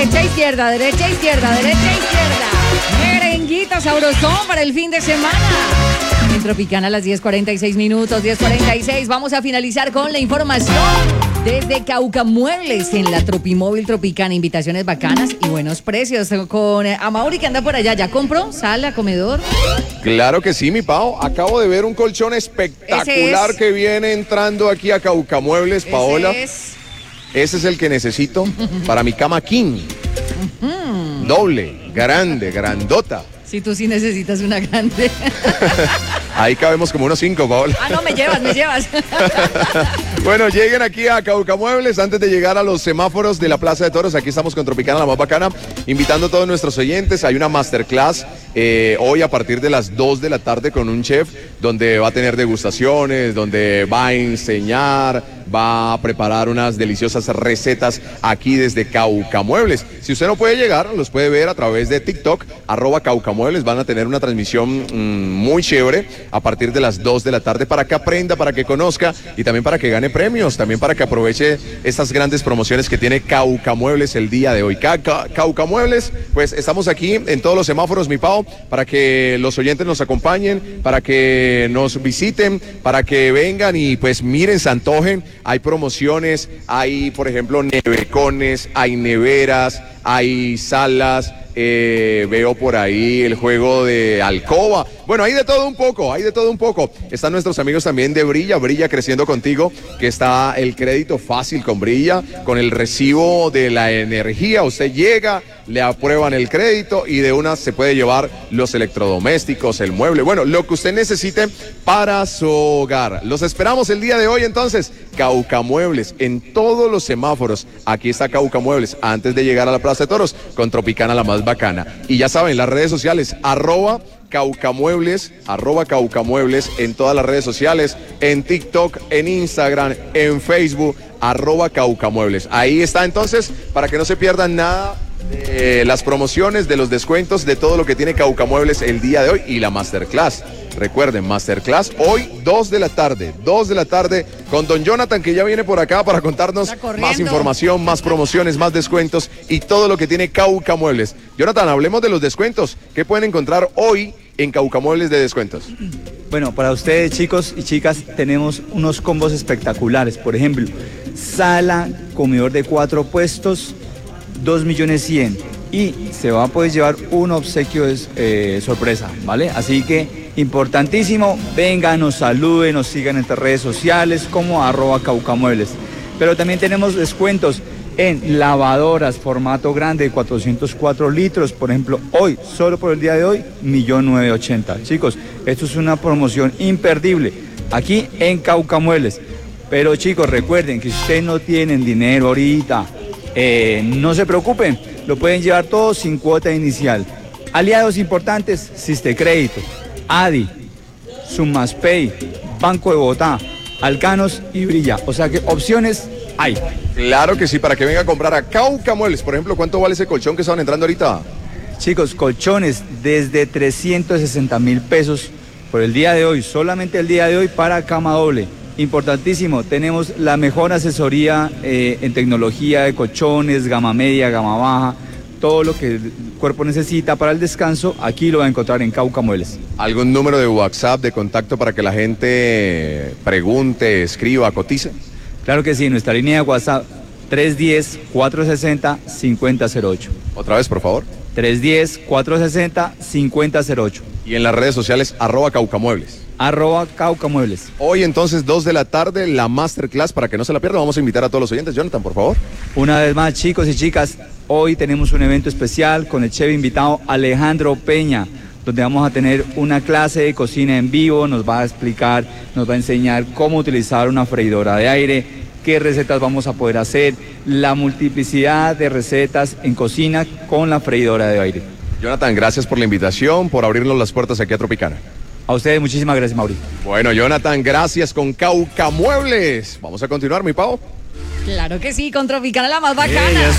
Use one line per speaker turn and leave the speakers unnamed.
derecha, izquierda, derecha, izquierda, derecha, izquierda. Merenguito sabrosón para el fin de semana. En Tropicana a las 10:46 minutos, 10:46. Vamos a finalizar con la información desde Cauca Muebles en la Tropimóvil Tropicana. Invitaciones bacanas y buenos precios. Con Amaury que anda por allá. ¿Ya compró sala, comedor?
Claro que sí, mi Pao. Acabo de ver un colchón espectacular que viene entrando aquí a Cauca Muebles, Paola. Ese es el que necesito para mi cama king. Doble, grande, grandota.
Si tú sí necesitas una grande.
Ahí cabemos como unos 5, Paola.
Ah, no, me llevas.
Bueno, lleguen aquí a Cauca Muebles antes de llegar a los semáforos de la Plaza de Toros. Aquí estamos con Tropicana, la más bacana, invitando a todos nuestros oyentes. Hay una masterclass hoy a partir de las 2 de la tarde con un chef donde va a tener degustaciones, donde va a enseñar, va a preparar unas deliciosas recetas aquí desde Cauca Muebles. Si usted no puede llegar, los puede ver a través de TikTok, @CaucaMuebles. Van a tener una transmisión muy chévere a partir de las 2 de la tarde para que aprenda, para que conozca y también para que gane premios, también para que aproveche estas grandes promociones que tiene Cauca Muebles el día de hoy. Cauca Muebles, pues estamos aquí en todos los semáforos, mi Pao, para que los oyentes nos acompañen, para que nos visiten, para que vengan y pues miren, se antojen. Hay promociones, hay por ejemplo nevecones, hay neveras, hay salas. Veo por ahí el juego de alcoba. Bueno, hay de todo un poco, Están nuestros amigos también de Brilla creciendo contigo, que está el crédito fácil con Brilla, con el recibo de la energía. Usted llega, le aprueban el crédito y de una se puede llevar los electrodomésticos, el mueble, bueno, lo que usted necesite para su hogar. Los esperamos el día de hoy entonces. Cauca Muebles, en todos los semáforos. Aquí está Cauca Muebles, antes de llegar a la Plaza de Toros, con Tropicana, la más bacana. Y ya saben, las redes sociales, @CaucaMuebles, @CaucaMuebles en todas las redes sociales, en TikTok, en Instagram, en Facebook, @CaucaMuebles. Ahí está entonces, para que no se pierdan nada de las promociones, de los descuentos, de todo lo que tiene Cauca Muebles el día de hoy y la masterclass. Recuerden, masterclass hoy 2 de la tarde, con don Jonathan, que ya viene por acá para contarnos más información, más promociones, más descuentos y todo lo que tiene Cauca Muebles. Jonathan, hablemos de los descuentos. ¿Qué pueden encontrar hoy en Cauca Muebles de descuentos?
Bueno, para ustedes, chicos y chicas, tenemos unos combos espectaculares. Por ejemplo, sala, comedor de 4 puestos, 2.100.000 y se va a poder llevar un obsequio sorpresa, ¿vale? Así que importantísimo, vengan, nos saluden, nos sigan en nuestras redes sociales como @CaucaMuebles. Pero también tenemos descuentos en lavadoras formato grande de 404 litros, por ejemplo, hoy, solo por el día de hoy, 1.980.000. Chicos, esto es una promoción imperdible aquí en Cauca Muebles. Pero chicos, recuerden que si ustedes no tienen dinero ahorita, no se preocupen, lo pueden llevar todo sin cuota inicial. Aliados importantes, Sistecrédito, ADI, Sumaspay, Banco de Bogotá, Alcanos y Brilla. O sea que opciones hay.
Claro que sí, para que venga a comprar a Cauca Muebles. Por ejemplo, ¿cuánto vale ese colchón que estaban entrando ahorita?
Chicos, colchones desde 360.000 pesos por el día de hoy, solamente el día de hoy para cama doble. Importantísimo, tenemos la mejor asesoría en tecnología de colchones, gama media, gama baja, todo lo que el cuerpo necesita para el descanso, aquí lo va a encontrar en Cauca Muebles.
¿Algún número de WhatsApp, de contacto para que la gente pregunte, escriba, cotice?
Claro que sí, nuestra línea de WhatsApp 310-460-5008.
Otra vez, por favor.
310-460-5008.
Y en las redes sociales, @CaucaMuebles.
@CaucaMuebles.
Hoy entonces 2 de la tarde, la masterclass, para que no se la pierdan. Vamos a invitar a todos los oyentes. Jonathan, por favor.
Una vez más, chicos y chicas, hoy tenemos un evento especial con el chef invitado Alejandro Peña, donde vamos a tener una clase de cocina en vivo. Nos va a explicar, nos va a enseñar cómo utilizar una freidora de aire, qué recetas vamos a poder hacer, la multiplicidad de recetas en cocina con la freidora de aire.
Jonathan, gracias por la invitación, por abrirnos las puertas aquí a Tropicana.
A ustedes muchísimas gracias, Mauri.
Bueno, Jonathan, gracias con Cauca Muebles. Vamos a continuar, mi Pau.
Claro que sí, con Tropicana, la más bacana.